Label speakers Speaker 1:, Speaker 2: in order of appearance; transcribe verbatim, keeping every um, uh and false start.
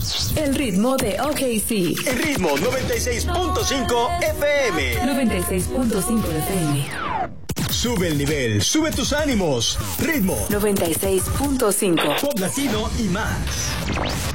Speaker 1: El ritmo de O K C.
Speaker 2: El ritmo noventa y seis punto cinco F M.
Speaker 1: noventa y seis punto cinco F M.
Speaker 2: Sube el nivel, sube tus ánimos. Ritmo
Speaker 1: noventa y seis punto cinco.
Speaker 2: Pop latino y más.